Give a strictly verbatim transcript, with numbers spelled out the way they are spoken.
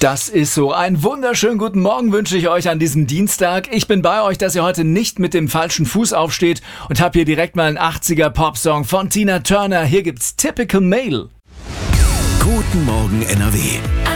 Das ist so. Einen wunderschönen guten Morgen wünsche ich euch an diesem Dienstag. Ich bin bei euch, dass ihr heute nicht mit dem falschen Fuß aufsteht und hab hier direkt mal einen achtziger Popsong von Tina Turner. Hier gibt's Typical Male. Guten Morgen N R W.